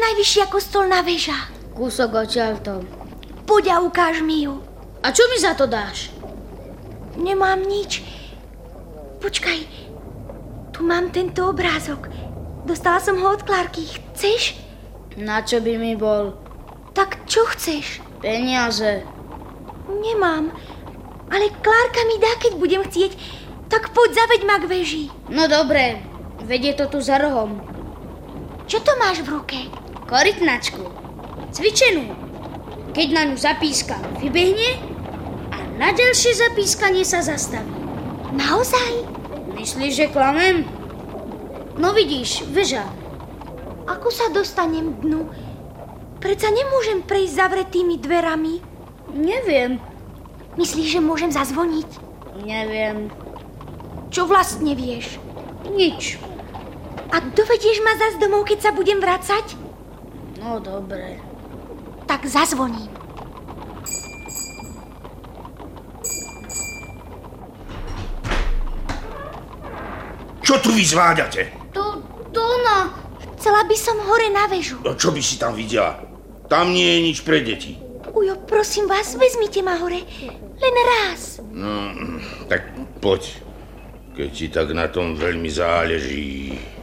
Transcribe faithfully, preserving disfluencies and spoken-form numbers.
najvyššia kostolná väža? Kúsok odtiaľto. Poď a ukáž mi ju. A čo mi za to dáš? Nemám nič. Počkaj, tu mám tento obrázok. Dostala som ho od Klárky. Chceš? Na čo by mi bol? Tak čo chceš? Peniaze. Nemám, ale Klárka mi dá, keď budem chcieť. Tak poď, zaveď ma k veži. No dobre, vedie to tu za rohom. Čo to máš v ruke? Korytnačku. Cvičenú. Keď na ňu zapíska, vybehne a na ďalšie zapískanie sa zastaví. Naozaj? Myslíš, že klamem? No vidíš, veža. Ako sa dostanem k dnu? Predsa nemôžem prejsť zavretými dverami. Neviem. Myslíš, že môžem zazvoniť? Neviem. Čo vlastne vieš? Nič. A dovedieš ma zas domov, keď sa budem vracať? No dobre. Tak zazvoním. Čo tu vy zvládate? To, to ona. Chcela by som hore na väžu. No čo by si tam videla? Tam nie je nič pre deti. Ujo, prosím vás, vezmite ma hore. Len raz. No, tak poď. Keď ti tak na tom veľmi záleží.